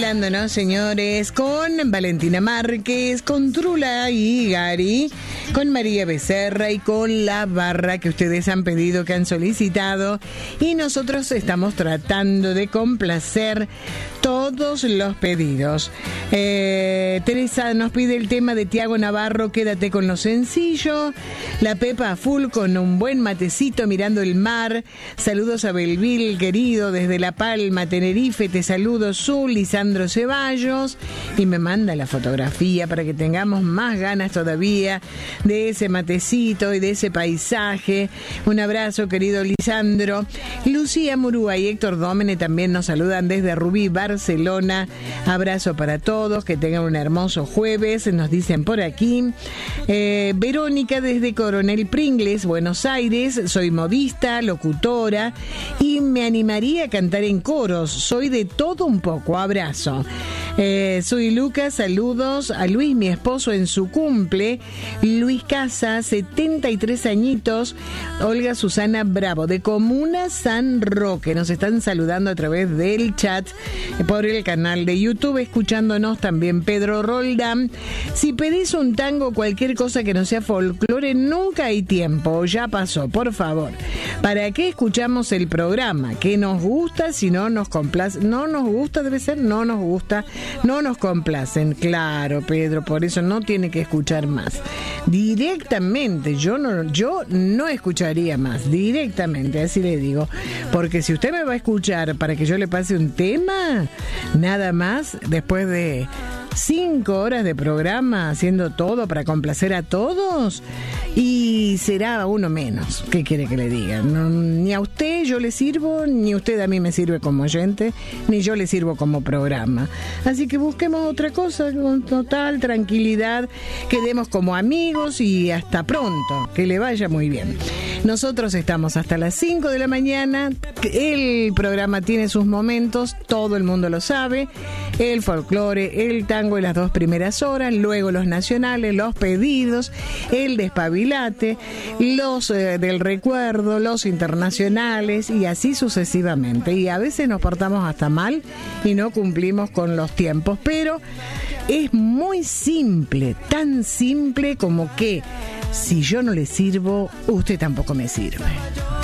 Encontrándonos, señores, con Valentina Márquez, con Trula y Gary, con María Becerra y con la barra que ustedes han pedido, que han solicitado, y nosotros estamos tratando de complacer todos los pedidos. Teresa nos pide el tema de Tiago Navarro, Quédate con lo sencillo. La Pepa a full con un buen matecito mirando el mar. Saludos a Belville, querido, desde La Palma, Tenerife. Te saludo, Zul, Lisandro Ceballos. Y me manda la fotografía para que tengamos más ganas todavía de ese matecito y de ese paisaje. Un abrazo, querido Lisandro. Lucía Murúa y Héctor Dómene también nos saludan desde Rubí, Barcelona. Abrazo para todos, que tengan un hermoso jueves, nos dicen por aquí. Verónica desde Coronel Pringles, Buenos Aires. Soy modista, locutora y me animaría a cantar en coros. Soy de todo un poco. Abrazo. Soy Lucas, saludos a Luis, mi esposo, en su cumple. Luis Casa, 73 añitos. Olga Susana Bravo, de Comuna San Roque. Nos están saludando a través del chat por el canal de YouTube, escuchándonos también Pedro Roldán. Si pedís un tango, cualquier cosa que no sea folclore, nunca hay tiempo, ya pasó, por favor. ¿Para qué escuchamos el programa? ¿Qué nos gusta? Si no nos complace, no nos gusta, debe ser, no nos gusta, no nos complacen. Claro, Pedro, por eso no tiene que escuchar más. Directamente, yo no escucharía más, directamente, así le digo. Porque si usted me va a escuchar para que yo le pase un tema, nada más, después de 5 horas de programa, haciendo todo para complacer a todos, y será uno menos. ¿Qué quiere que le diga? No, ni a usted yo le sirvo, ni usted a mí me sirve como oyente, ni yo le sirvo como programa. Así que busquemos otra cosa con total tranquilidad, quedemos como amigos y hasta pronto, que le vaya muy bien. Nosotros estamos hasta las 5 de la mañana. El programa tiene sus momentos, todo el mundo lo sabe. El folclore, el tango en las 2 primeras horas, luego los nacionales, los pedidos, el despabilate, los del recuerdo, los internacionales y así sucesivamente. Y a veces nos portamos hasta mal y no cumplimos con los tiempos, pero es muy simple, tan simple como que si yo no le sirvo, usted tampoco me sirve.